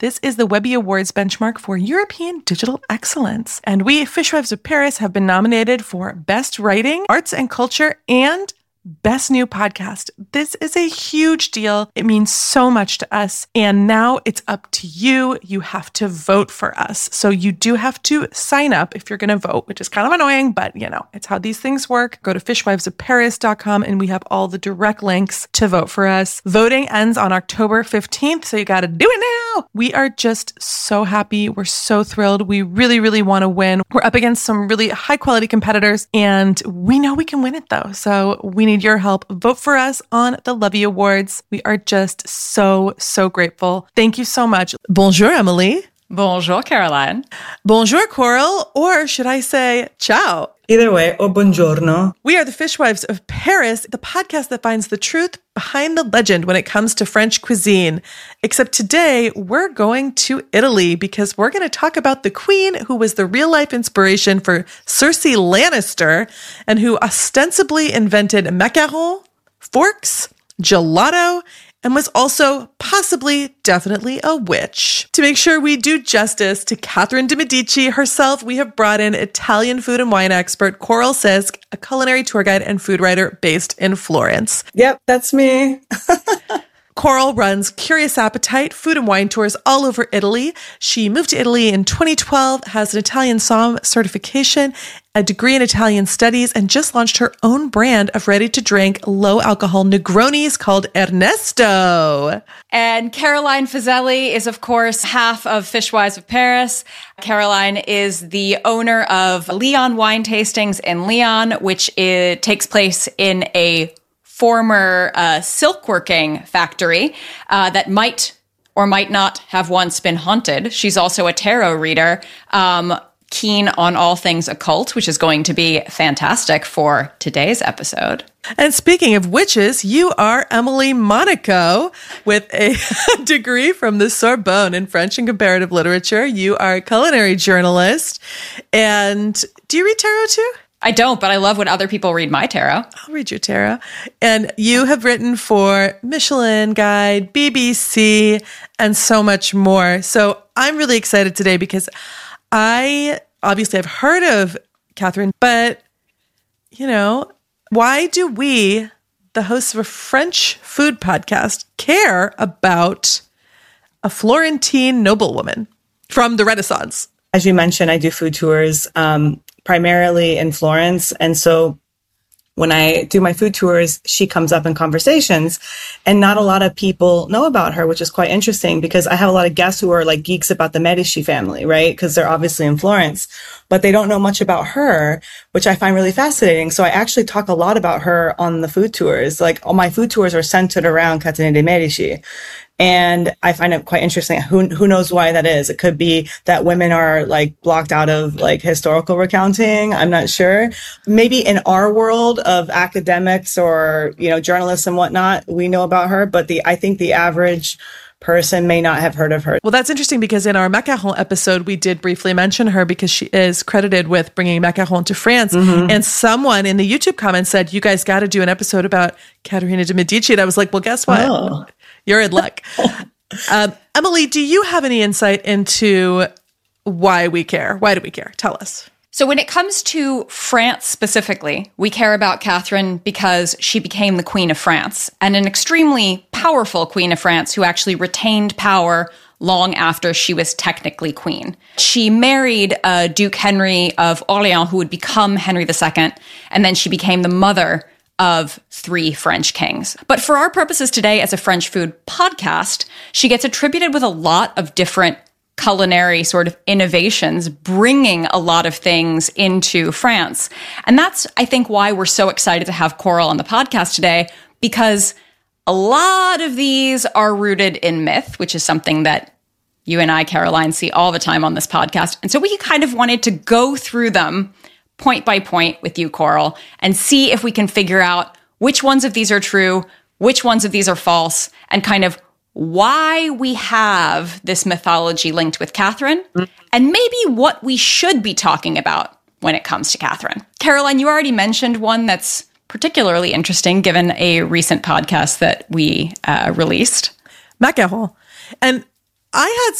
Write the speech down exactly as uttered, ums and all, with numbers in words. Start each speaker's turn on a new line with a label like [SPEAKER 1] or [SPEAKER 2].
[SPEAKER 1] This is the Webby Awards benchmark for European digital excellence. And we, Fishwives of Paris, have been nominated for Best Writing, Arts and Culture, and Best New Podcast. This is a huge deal. It means so much to us. And now it's up to you. You have to vote for us. So you do have to sign up if you're going to vote, which is kind of annoying, but you know, it's how these things work. Go to fishwives of paris dot com and we have all the direct links to vote for us. Voting ends on October fifteenth, so you got to do it now. We are just so happy. We're so thrilled. We really, really want to win. We're up against some really high quality competitors and we know we can win it though. So we need your help. Vote for us on the Lovey Awards. We are just so, so grateful. Thank you so much. Bonjour, Emily.
[SPEAKER 2] Bonjour, Caroline.
[SPEAKER 1] Bonjour, Coral. Or should I say ciao?
[SPEAKER 3] Either way, or buongiorno.
[SPEAKER 1] We are the Fishwives of Paris, the podcast that finds the truth behind the legend when it comes to French cuisine. Except today, we're going to Italy because we're going to talk about the queen who was the real-life inspiration for Cersei Lannister and who ostensibly invented macarons, forks, gelato, and was also possibly, definitely a witch. To make sure we do justice to Catherine de Medici herself, we have brought in Italian food and wine expert Coral Sisk, a culinary tour guide and food writer based in Florence.
[SPEAKER 3] Yep, that's me.
[SPEAKER 1] Coral runs Curious Appetite food and wine tours all over Italy. She moved to Italy in twenty twelve, has an Italian Somm certification, a degree in Italian studies, and just launched her own brand of ready-to-drink, low-alcohol Negronis called Ernesto.
[SPEAKER 2] And Caroline Fazeli is, of course, half of Fishwives of Paris. Caroline is the owner of Leon Wine Tastings in Leon, which is, takes place in a former uh, silkworking factory uh, that might or might not have once been haunted. She's also a tarot reader, um, keen on all things occult, which is going to be fantastic for today's episode.
[SPEAKER 1] And speaking of witches, you are Emily Monaco with a degree from the Sorbonne in French and comparative literature. You are a culinary journalist. And do you read tarot too?
[SPEAKER 2] I don't, but I love when other people read my tarot.
[SPEAKER 1] I'll read your tarot. And you have written for Michelin Guide, B B C, and so much more. So I'm really excited today because I obviously have heard of Catherine, but, you know, why do we, the hosts of a French food podcast, care about a Florentine noblewoman from the Renaissance?
[SPEAKER 3] As you mentioned, I do food tours, um, primarily in Florence. And so when I do my food tours, she comes up in conversations and not a lot of people know about her, which is quite interesting because I have a lot of guests who are like geeks about the Medici family, right? Because they're obviously in Florence, but they don't know much about her, which I find really fascinating. So I actually talk a lot about her on the food tours. Like all my food tours are centered around Catherine de Medici. And I find it quite interesting. Who who knows why that is? It could be that women are like blocked out of like historical recounting. I'm not sure. Maybe in our world of academics or, you know, journalists and whatnot, we know about her. But the I think the average person may not have heard of her.
[SPEAKER 1] Well, that's interesting because in our macaron episode, we did briefly mention her because she is credited with bringing macaron to France. Mm-hmm. And someone in the YouTube comments said, you guys got to do an episode about Caterina de Medici. And I was like, well, guess what? Oh. You're in luck. um, Emily, do you have any insight into why we care? Why do we care? Tell us.
[SPEAKER 2] So when it comes to France specifically, we care about Catherine because she became the Queen of France and an extremely powerful Queen of France who actually retained power long after she was technically queen. She married uh, Duke Henry of Orleans, who would become Henry the Second, and then she became the mother of three French kings. But for our purposes today as a French food podcast, she gets attributed with a lot of different culinary sort of innovations, bringing a lot of things into France. And that's, I think, why we're so excited to have Coral on the podcast today, because a lot of these are rooted in myth, which is something that you and I, Caroline, see all the time on this podcast. And so we kind of wanted to go through them point by point with you, Coral, and see if we can figure out which ones of these are true, which ones of these are false, and kind of why we have this mythology linked with Catherine, mm. and maybe what we should be talking about when it comes to Catherine. Caroline, you already mentioned one that's particularly interesting given a recent podcast that we uh, released.
[SPEAKER 1] Macaron. And I had